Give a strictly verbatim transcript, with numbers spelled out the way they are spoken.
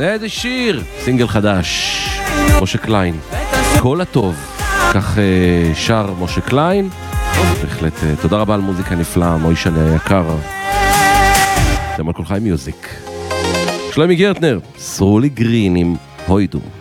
איזה שיר! סינגל חדש, משה קליין, כל הטוב, כך שר משה קליין. בהחלט, תודה רבה על מוזיקה נפלאה, מוישן היקר. אתם על כל חיים מיוזיק. שלומי גרטנר, סרולי גרין עם הוידו.